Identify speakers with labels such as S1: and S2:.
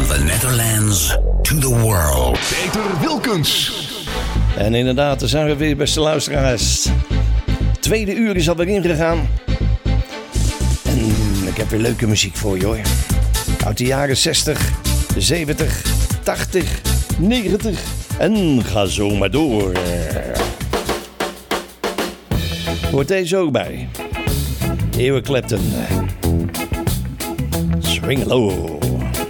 S1: the Netherlands to the world.
S2: Peter Wilkens.
S3: En inderdaad, daar zijn we weer, beste luisteraars. Tweede uur is alweer ingegaan. En ik heb weer leuke muziek voor je hoor. Uit de jaren 60, 70, 80, 90 en ga zo maar door. Hoort deze ook bij. Eric Clapton. Swing low.